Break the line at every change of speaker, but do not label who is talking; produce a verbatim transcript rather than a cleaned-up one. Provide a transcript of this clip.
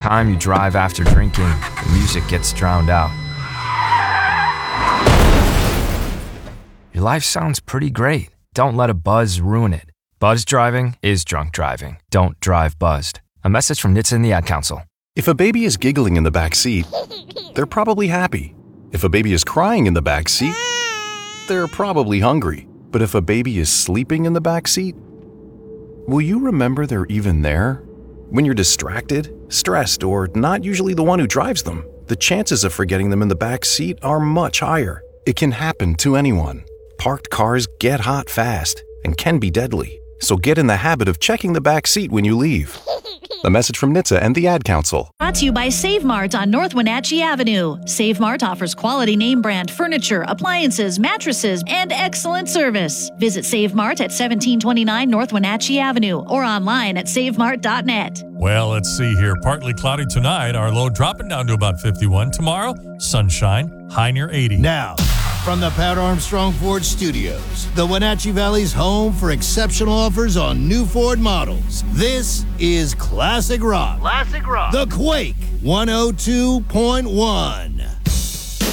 time you drive after drinking, the music gets drowned out. Your life sounds pretty great. Don't let a buzz ruin it. Buzz driving is drunk driving. Don't drive buzzed. A message from N H T S A and the Ad Council.
If a baby is giggling in the back seat, they're probably happy. If a baby is crying in the back seat, they're probably hungry. But if a baby is sleeping in the back seat, will you remember they're even there? When you're distracted, stressed, or not usually the one who drives them, the chances of forgetting them in the back seat are much higher. It can happen to anyone. Parked cars get hot fast and can be deadly. So get in the habit of checking the back seat when you leave. A message from N H T S A and the Ad Council.
Brought to you by Save Mart on North Wenatchee Avenue. Save Mart offers quality name brand furniture, appliances, mattresses, and excellent service. Visit Save Mart at seventeen twenty-nine North Wenatchee Avenue or online at save mart dot net.
Well, let's see here. Partly cloudy tonight. Our low dropping down to about fifty-one. Tomorrow, sunshine, high near eighty.
Now, from the Pat Armstrong Ford Studios, the Wenatchee Valley's home for exceptional offers on new Ford models. This is Classic Rock.
Classic Rock.
The Quake one oh two point one.